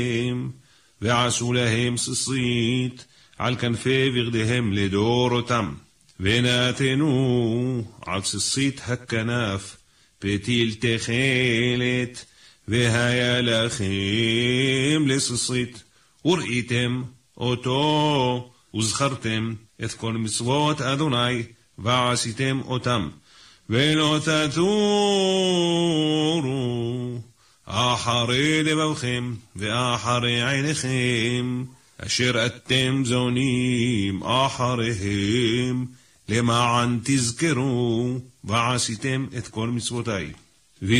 ועשו להם ססית על כנפי בגדיהם לדורותם, ונתנו על ססית הכנף פתיל תכלת, והיה לכם לססית, וראיתם אותו, וזכרתם את כל מצוות אדוני, ועשיתם אותם, ולא תתורו אחרי לבבכם ואחרי עיניכם, אשר אתם זונים אחריהם, למען תזכרו ועשיתם את כל מצוותי.